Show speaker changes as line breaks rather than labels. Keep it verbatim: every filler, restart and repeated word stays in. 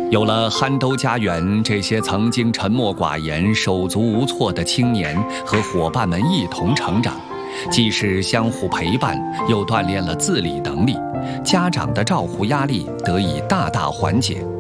有了憨兜家园这些曾经沉默寡言、手足无措的青年和伙伴们一同成长，既是相互陪伴，又锻炼了自理能力，家长的照护压力得以大大缓解。